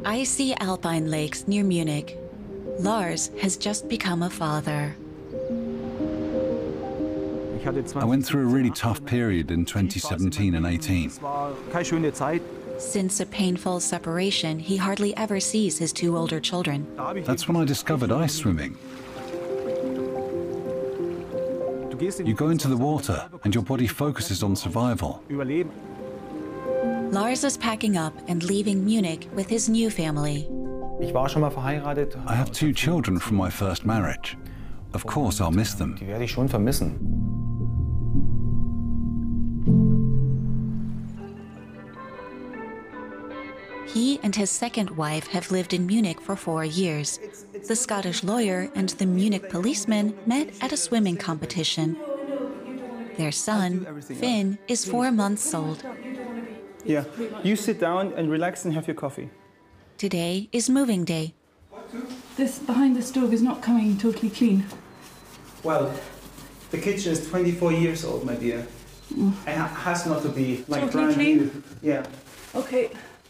icy alpine lakes near Munich. Lars has just become a father. I went through a really tough period in 2017 and 18. Since a painful separation, he hardly ever sees his two older children. That's when I discovered ice swimming. You go into the water and your body focuses on survival. Lars is packing up and leaving Munich with his new family. I have 2 children from my first marriage. Of course, I'll miss them. He and his second wife have lived in Munich for 4 years. The Scottish lawyer and the Munich policeman met at a swimming competition. Their son, Finn, is 4 months old. Yeah, you sit down and relax and have your coffee. Today is moving day. This behind the stove is not coming totally clean. Well, the kitchen is 24 years old, my dear. It has not to be like Totally brand clean? new. Yeah. Okay.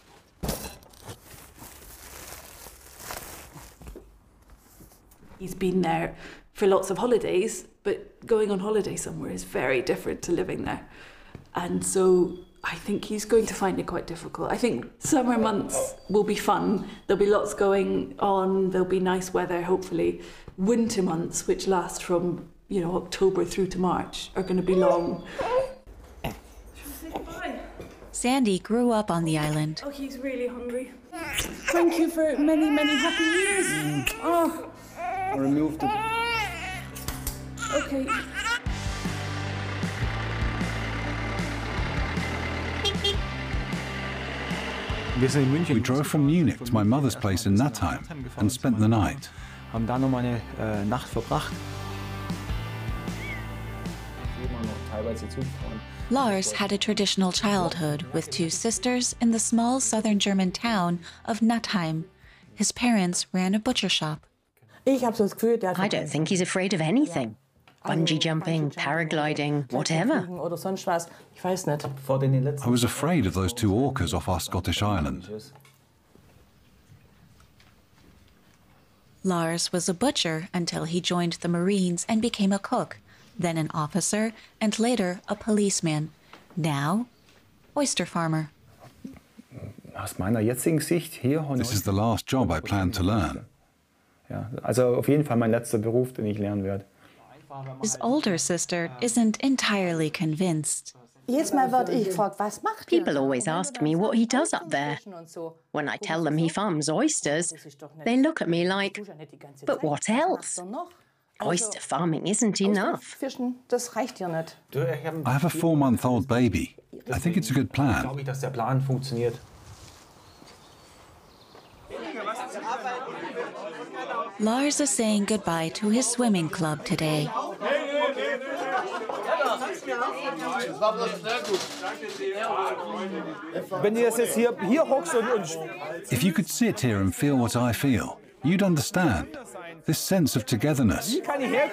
He's been there for lots of holidays, but going on holiday somewhere is very different to living there. And so I think he's going to find it quite difficult. I think summer months will be fun. There'll be lots going on. There'll be nice weather, hopefully. Winter months, which last from, October through to March, are going to be long. Sandy grew up on the island. Oh, he's really hungry. Thank you for many, many happy years. Oh. I removed it. Okay. We drove from Munich to my mother's place in Nattheim and spent the night. Haben da nochmal eine Nacht verbracht. Lars had a traditional childhood with 2 sisters in the small southern German town of Nattheim. His parents ran a butcher shop. I don't think he's afraid of anything. Bungee jumping, paragliding, whatever. I was afraid of those 2 orcas off our Scottish island. Lars was a butcher until he joined the Marines and became a cook, then an officer, and later a policeman. Now, oyster farmer. This is the last job I plan to learn. Ja, also auf jeden Fall mein letzter Beruf, den ich lernen werde. His older sister isn't entirely convinced. People always ask me what he does up there. When I tell them he farms oysters, they look at me like, but what else? Oyster farming isn't enough. I have a 4-month-old baby. I think it's a good plan. Glaube ich, dass der Plan funktioniert. Lars is saying goodbye to his swimming club today. If you could sit here and feel what I feel, you'd understand. This sense of togetherness.